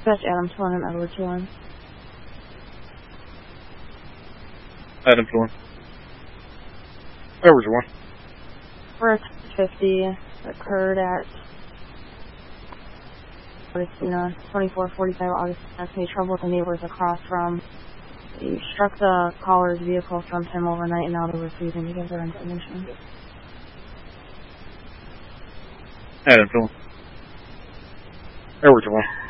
Dispatch Adam 1 and Edward 1. Adam 1. Edward 1. For a 50 occurred at 2445 August. Has any trouble with the neighbors across from. You struck the caller's vehicle sometime overnight and now they're refusing to give their information. Adam 1. Edward 1.